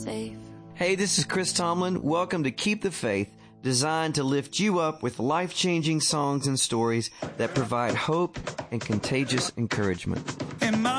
safe. Hey, this is Chris Tomlin. Welcome to Keep the Faith, designed to lift you up with life-changing songs and stories that provide hope and contagious encouragement.